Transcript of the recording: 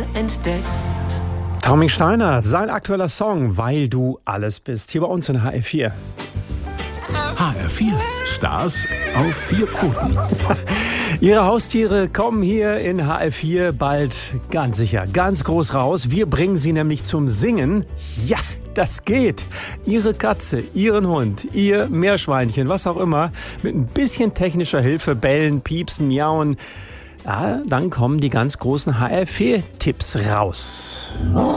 Liebe entdeckt. Tommy Steiner, sein aktueller Song, Weil du alles bist, hier bei uns in HR4. HR4, Stars auf 4 Pfoten. Ihre Haustiere kommen hier in HR4 bald ganz sicher, ganz groß raus. Wir bringen sie nämlich zum Singen. Ja, das geht. Ihre Katze, Ihren Hund, Ihr Meerschweinchen, was auch immer, mit ein bisschen technischer Hilfe, bellen, piepsen, miauen. Ja, dann kommen die ganz großen HR4-Tipps raus.